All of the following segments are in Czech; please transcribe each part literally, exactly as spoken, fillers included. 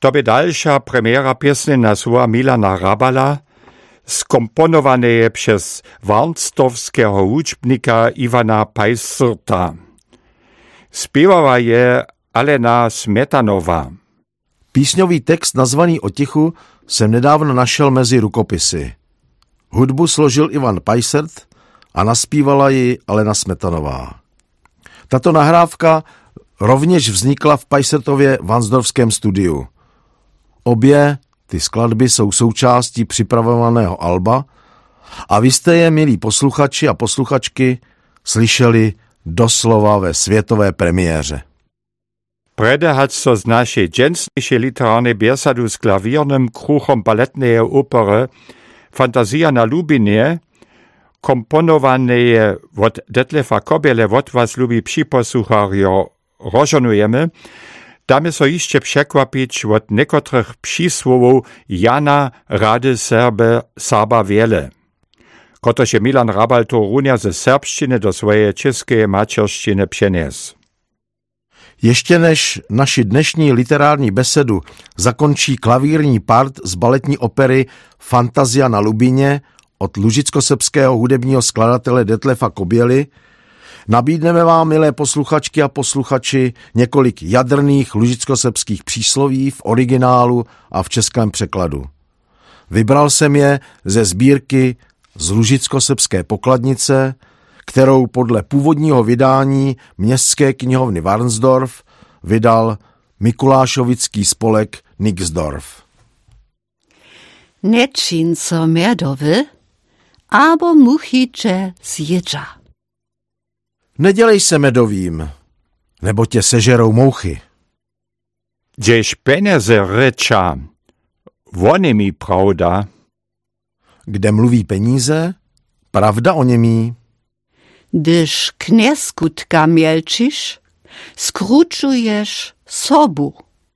To by dalsza premiera piesny na słowa Milana Rabala, skomponowane przez warnstorfskiego hudźbnika Iwana Pajsrta. Zpěvala je Alena Smetanowa. Písňový text nazvaný O tichu jsem nedávno našel mezi rukopisy. Hudbu složil Ivan Pajsrt a naspívala ji Alena Smetanová. Tato nahrávka rovněž vznikla v Pajsrtově varnsdorfském studiu. Obě ty skladby jsou součástí připravovaného alba a vy jste je, milí posluchači a posluchačky, slyšeli doslova ve světové premiéře. Prede hat so z naszej dżęsniejszej literarnej biesadu z klaviernym kruchom baletnej opery Fantazja na Lubinie, komponowanej od Detlefa Kobiele, od was lubi przyposłucharjo, rozżonujemy, damy so jeszcze przekwapić od niekotrych przysłowów Jana Rady Serbe Saba Wiele, kotoż je Milan Rabal to runia ze serbszczyny do swojej českej materszczyny přenes. Ještě než naši dnešní literární besedu zakončí klavírní part z baletní opery Fantazja na Lubině od lužickosebského hudebního skladatele Detlefa Kobiely, nabídneme vám, milé posluchačky a posluchači, několik jadrných lužickosebských přísloví v originálu a v českém překladu. Vybral jsem je ze sbírky z lužickosebské pokladnice, kterou podle původního vydání Městské knihovny Varnsdorf vydal Mikulášovický spolek Nixdorf. Nečin so medowy, abo muchiče zjedža. Nedělej se medovým, nebo tě sežerou mouchy. Gdzieś peneze rycza, wony mi prawda. Kde mluví peníze, pravda o němí. Gdyż knieskutka mielčiš, skručuješ sobu.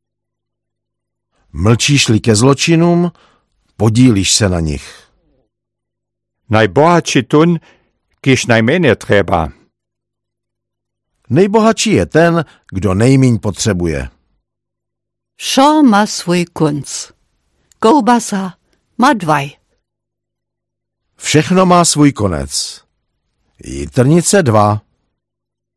Mlčíš-li ke zločinům, podílíš se na nich. Najbohatší tun, kiž najméně třeba. Nejbohatší je ten, kdo nejmíň potřebuje. Šo má svůj kunc. Koubasa má dvaj. Všechno má svůj konec. Jitrnice dva.